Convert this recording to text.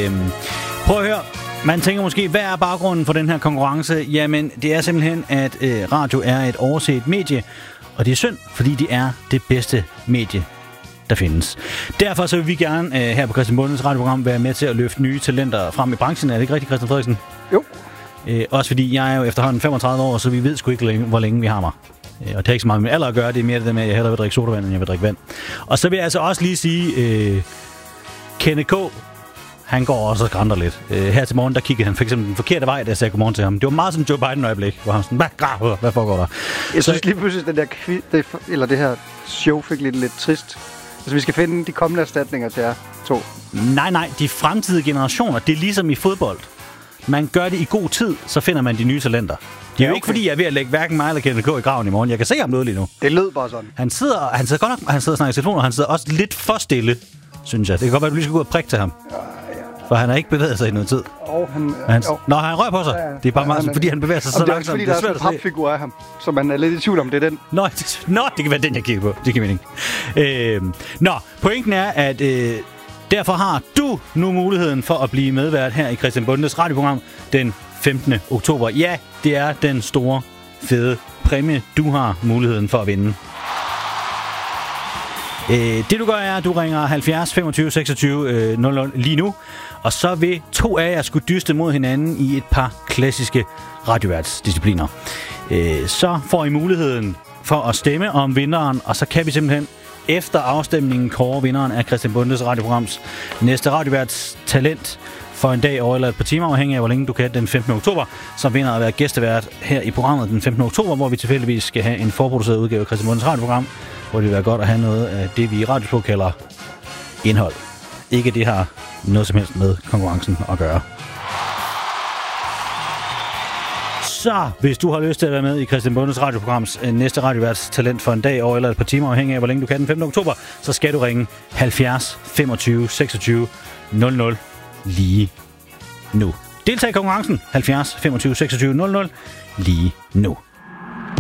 Prøv at høre. Man tænker måske, hvad er baggrunden for den her konkurrence? Jamen, det er simpelthen, at radio er et overset medie, og det er synd, fordi det er det bedste medie, der findes. Derfor så vil vi gerne her på Christian Bondes radioprogram være med til at løfte nye talenter frem i branchen. Er det ikke rigtigt, Christian Frederiksen? Jo. Også fordi jeg er jo efterhånden 35 år, så vi ved sgu ikke, hvor længe vi har mig. Og det har ikke så meget med alder at gøre, det er mere det med, at jeg hellere vil drikke sodavand, end jeg vil drikke vand. Og så vil jeg altså også lige sige, Kenneth K., han går også og skrænder lidt. Her til morgen, der kiggede han for eksempel den forkerte vej, da jeg sagde godmorgen til ham. Det var meget som Joe Biden-øjeblik, hvor han sådan, hvad foregår der? Jeg synes lige pludselig, den der det her show fik lidt trist. Altså, vi skal finde de kommende erstatninger til jer to. Nej, de fremtidige generationer, det er ligesom i fodbold. Man gør det i god tid, så finder man de nye talenter. Det er jo ikke, fordi jeg er ved at lægge hverken mig eller Kenneth K. i graven i morgen. Jeg kan se ham noget lige nu. Det lød bare sådan. Han sidder godt nok, han sidder og snakker i telefonen, og han sidder også lidt for stille, synes jeg. Det kan godt være, at du lige skal gå ud og prikke til ham. Ja. For han har ikke bevæget sig i noget tid. Han rør på sig. Ja. Det er bare meget, fordi han bevæger sig så langsomt. Det er fordi, der er en papfigur af ham, så man er lidt i tvivl om, det er den. Nå, det kan være den, jeg kigger på. Det kan vi ikke. Pointen er, at derfor har du nu muligheden for at blive medvært her i Christian Bondes radioprogram den 15. oktober. Ja, det er den store, fede præmie, du har muligheden for at vinde. Det du gør er, at du ringer 70 25 26 00 lige nu, og så vil to af jer skulle dyste mod hinanden i et par klassiske radioværtsdiscipliner. Så får I muligheden for at stemme om vinderen, og så kan vi simpelthen efter afstemningen kåre vinderen af Christian Bondes radioprograms næste radioværtstalent for en dag eller et par timer, afhængig af hvor længe du kan den 15. oktober, som vinder at være gæstevært her i programmet den 15. oktober, hvor vi tilfældigvis skal have en forproduceret udgave af Christian Bondes radioprogram, hvor det vil være godt at have noget af det, vi i Radiosprog kalder indhold. Ikke det har noget som helst med konkurrencen at gøre. Så hvis du har lyst til at være med i Christian Bondes radioprograms næste radioværtstalent for en dag over eller et par timer, afhængig af hvor længe du kan den 15. oktober, så skal du ringe 70 25 26 00 lige nu. Deltag i konkurrencen 70 25 26 00 lige nu.